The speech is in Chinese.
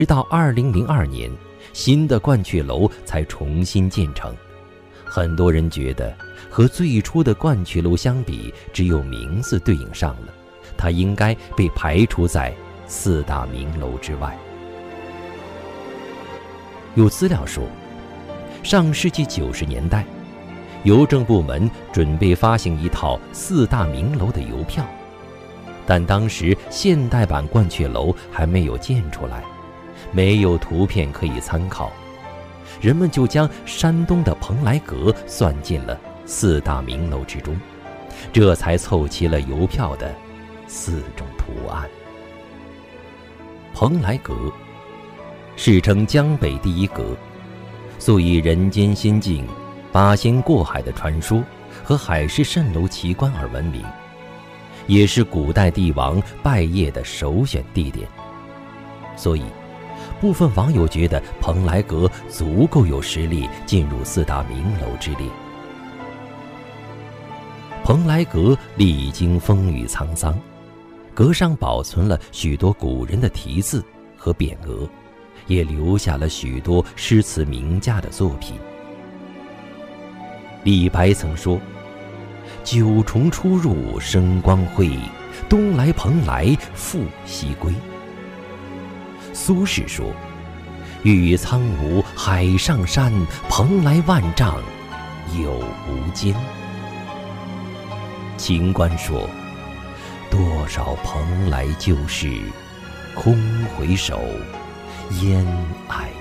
直到2002年，新的鹳雀楼才重新建成。很多人觉得和最初的鹳雀楼相比，只有名字对应上了，它应该被排除在4大名楼之外。有资料说，上世纪90年代，邮政部门准备发行一套4大名楼的邮票，但当时现代版鹳雀楼还没有建出来，没有图片可以参考，人们就将山东的蓬莱阁算进了4大名楼之中，这才凑齐了邮票的4种图案。蓬莱阁世称江北第一阁，素以人间仙境、八仙过海的传说和海市蜃楼奇观而闻名，也是古代帝王拜谒的首选地点。所以部分网友觉得蓬莱阁足够有实力进入4大名楼之列。蓬莱阁历经风雨沧桑，阁上保存了许多古人的题字和匾额，也留下了许多诗词名家的作品。李白曾说：“九重出入生光辉，东来蓬莱复西归。”苏轼说：“玉苍梧海上山，蓬莱万丈有无间。”秦观说：“多少蓬莱旧事，空回首，烟霭